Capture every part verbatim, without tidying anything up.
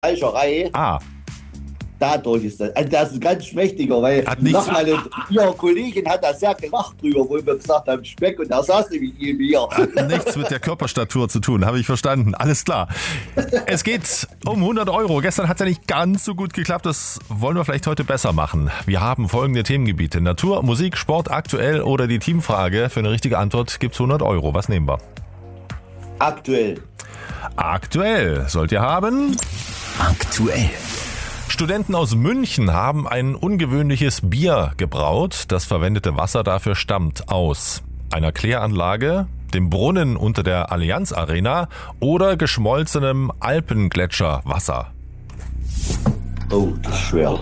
Fleischerei. Ah. Dadurch ist das. Also das ist ein ganz schmächtiger, weil Hat nichts- noch meine, ihre Kollegin hat da sehr gelacht drüber, wo wir gesagt haben, Speck, und da saß nämlich neben mir. Hat nichts mit der Körperstatur zu tun, habe ich verstanden. Alles klar. Es geht um hundert Euro. Gestern hat es ja nicht ganz so gut geklappt. Das wollen wir vielleicht heute besser machen. Wir haben folgende Themengebiete. Natur, Musik, Sport, aktuell oder die Teamfrage. Für eine richtige Antwort gibt es hundert Euro. Was nehmen wir? Aktuell. Aktuell sollt ihr haben. Aktuell. Studenten aus München haben ein ungewöhnliches Bier gebraut. Das verwendete Wasser dafür stammt aus einer Kläranlage, dem Brunnen unter der Allianz Arena oder geschmolzenem Alpengletscherwasser. Oh, das ist schwer.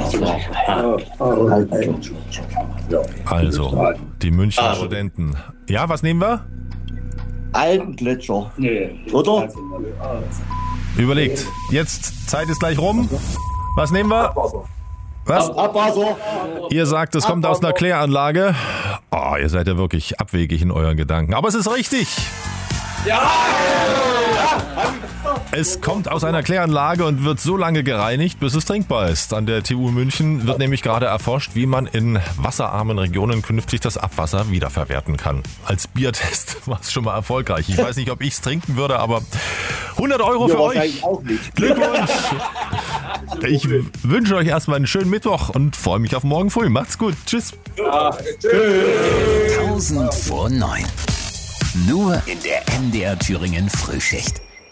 Also, die Münchner Studenten. Ja, was nehmen wir? Alpengletscher. Oder? Überlegt. Jetzt, Zeit ist gleich rum. Was nehmen wir? Was? Abwasser. Ihr sagt, es kommt aus einer Kläranlage. Oh, ihr seid ja wirklich abwegig in euren Gedanken. Aber es ist richtig. Ja! Es kommt aus einer Kläranlage und wird so lange gereinigt, bis es trinkbar ist. An der T U München wird nämlich gerade erforscht, wie man in wasserarmen Regionen künftig das Abwasser wiederverwerten kann. Als Biertest war es schon mal erfolgreich. Ich weiß nicht, ob ich es trinken würde, aber hundert Euro für Ja, euch. wahrscheinlich auch nicht. Glückwunsch. Ich wünsche euch erstmal einen schönen Mittwoch und freue mich auf morgen früh. Macht's gut. Tschüss. tausend vor neun. Nur in der M D R Thüringen Frühschicht.